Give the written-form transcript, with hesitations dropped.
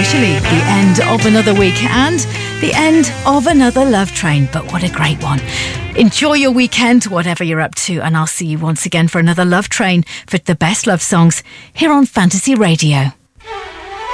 officially the end of another week and the end of another Love Train, but what a great one. Enjoy your weekend, whatever you're up to, and I'll see you once again for another Love Train for the best love songs here on Fantasy Radio.